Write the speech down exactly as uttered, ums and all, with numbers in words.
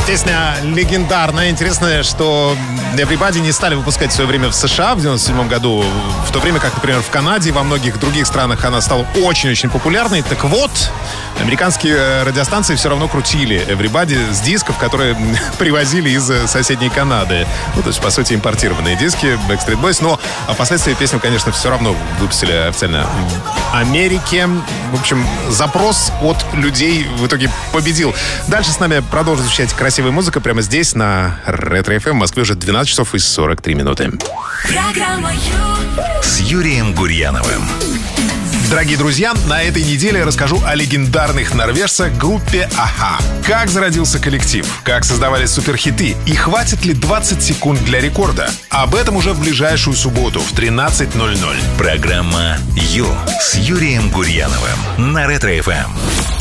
Песня легендарная. Интересно, что Everybody не стали выпускать в свое время в США в девяносто седьмом году, в то время как, например, в Канаде и во многих других странах она стала очень-очень популярной. Так вот, американские радиостанции все равно крутили Everybody с дисков, которые привозили из соседней Канады. Ну, то есть, по сути, импортированные диски Backstreet Boys. Но впоследствии песню, конечно, все равно выпустили официально в Америке. В общем, запрос от людей в итоге победил. Дальше с нами продолжит звучать красивая музыка прямо здесь, на Ретро эф эм. В Москве уже двенадцать часов и сорок три минуты. Программа с Юрием Гурьяновым. Дорогие друзья, на этой неделе я расскажу о легендарных норвежцах группе а-ха. Как зародился коллектив, как создавались суперхиты и хватит ли двадцать секунд для рекорда. Об этом уже в ближайшую субботу в тринадцать ноль ноль. Программа «Ю» с Юрием Гурьяновым на Ретро эф эм.